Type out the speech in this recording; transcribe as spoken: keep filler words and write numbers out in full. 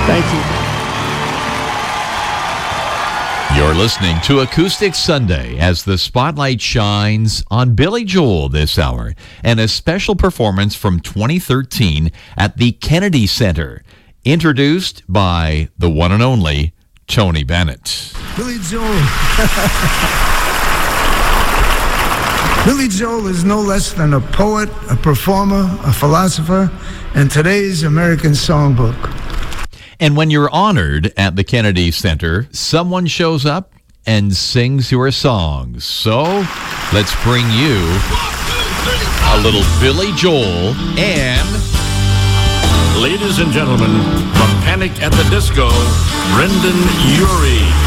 Thank you. You're listening to Acoustic Sunday as the spotlight shines on Billy Joel this hour, and a special performance from twenty thirteen at the Kennedy Center, introduced by the one and only Tony Bennett. Billy Joel. Billy Joel is no less than a poet, a performer, a philosopher, and today's American songbook. And when you're honored at the Kennedy Center, someone shows up and sings your songs. So let's bring you a little Billy Joel and... Ladies and gentlemen, from Panic at the Disco, Brendan Urie.